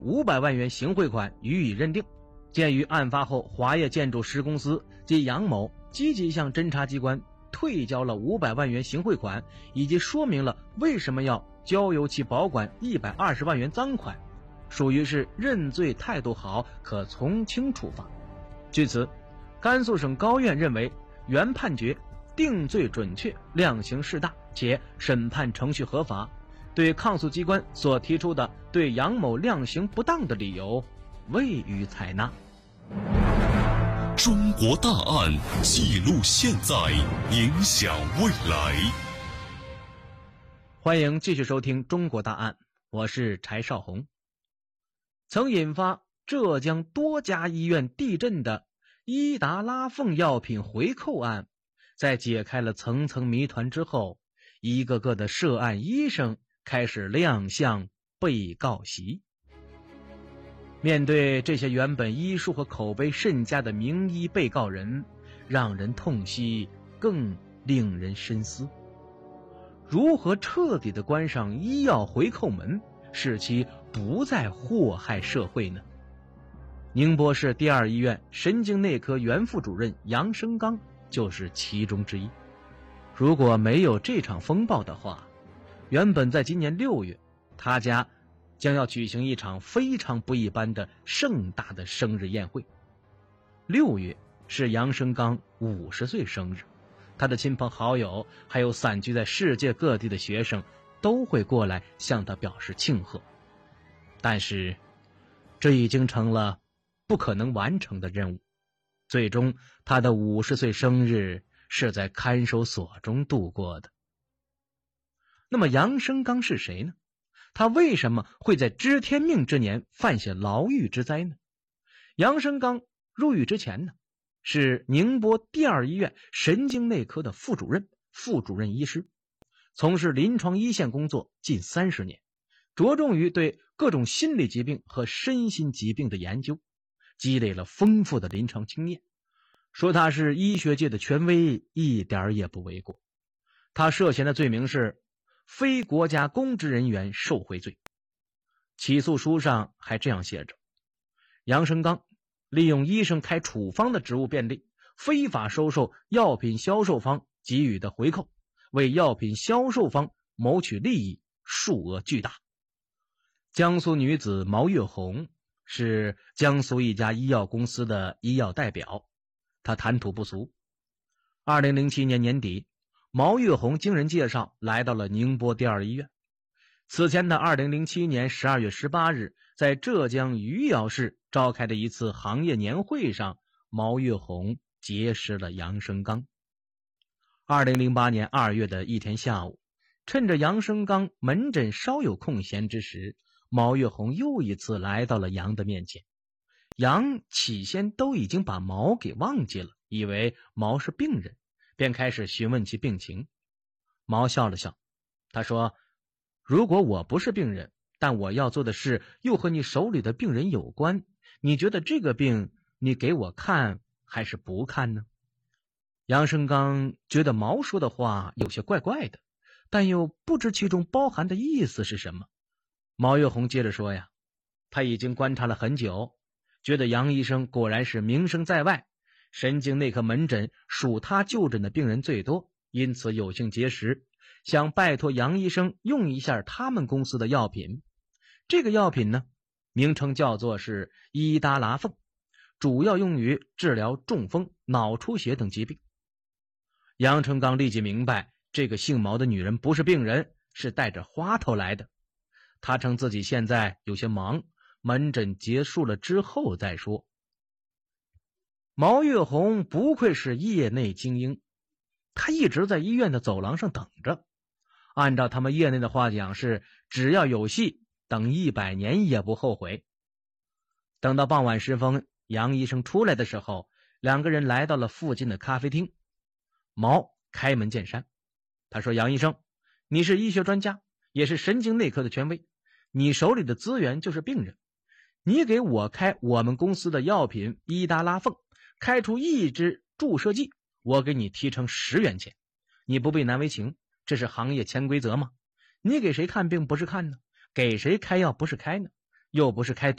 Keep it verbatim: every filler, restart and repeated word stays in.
五百万元行贿款予以认定。鉴于案发后华业建筑实公司及杨某积极向侦查机关退交了五百万元行贿款，以及说明了为什么要交由其保管一百二十万元赃款，属于是认罪态度好，可从轻处罚。据此，甘肃省高院认为原判决定罪准确，量刑适当，且审判程序合法，对抗诉机关所提出的对杨某量刑不当的理由未予采纳。 中国大案记录现在，影响未来。 欢迎继续收听中国大案，我是柴少红。曾引发浙江多家医院地震的伊达拉凤药品回扣案，在解开了层层谜团之后，一个个的涉案医生开始亮相被告席。面对这些原本医术和口碑甚佳的名医被告人，让人痛惜，更令人深思。如何彻底地关上医药回扣门，使其不再祸害社会呢？宁波市第二医院神经内科原副主任杨生刚就是其中之一。如果没有这场风暴的话，原本在今年六月，他家将要举行一场非常不一般的盛大的生日宴会。六月是杨生刚五十岁生日，他的亲朋好友还有散居在世界各地的学生都会过来向他表示庆贺。但是这已经成了不可能完成的任务，最终他的五十岁生日是在看守所中度过的。那么杨生刚是谁呢？他为什么会在知天命之年犯下牢狱之灾呢？杨生刚入狱之前呢，是宁波第二医院神经内科的副主任、副主任医师，从事临床一线工作近三十年，着重于对各种心理疾病和身心疾病的研究，积累了丰富的临床经验。说他是医学界的权威，一点也不为过。他涉嫌的罪名是非国家公职人员受贿罪。起诉书上还这样写着：杨生刚利用医生开处方的职务便利，非法收受药品销售方给予的回扣，为药品销售方谋取利益，数额巨大。江苏女子毛月红是江苏一家医药公司的医药代表，她谈吐不俗。二零零七年年底，毛月红经人介绍来到了宁波第二医院。此前的二零零七年十二月十八日，在浙江余姚市召开的一次行业年会上，毛月红结识了杨生刚。二零零八年二月的一天下午，趁着杨生刚门诊稍有空闲之时，毛月红又一次来到了杨的面前。杨起先都已经把毛给忘记了，以为毛是病人，便开始询问其病情。毛笑了笑，他说：如果我不是病人，但我要做的事又和你手里的病人有关，你觉得这个病你给我看还是不看呢？杨生刚觉得毛说的话有些怪怪的，但又不知其中包含的意思是什么。毛月红接着说呀，他已经观察了很久，觉得杨医生果然是名声在外，神经内科门诊属他就诊的病人最多，因此有幸结识，想拜托杨医生用一下他们公司的药品。这个药品呢，名称叫做是伊达拉凤，主要用于治疗中风、脑出血等疾病。杨成刚立即明白，这个姓毛的女人不是病人，是带着花头来的。他称自己现在有些忙，门诊结束了之后再说。毛月红不愧是业内精英，他一直在医院的走廊上等着。按照他们业内的话讲是，只要有戏，等一百年也不后悔。等到傍晚时分，杨医生出来的时候，两个人来到了附近的咖啡厅。毛开门见山，他说：杨医生，你是医学专家，也是神经内科的权威，你手里的资源就是病人，你给我开我们公司的药品伊达拉凤，开出一支注射剂，我给你提成十元钱，你不必难为情，这是行业潜规则吗？你给谁看病不是看呢？给谁开药不是开呢？又不是开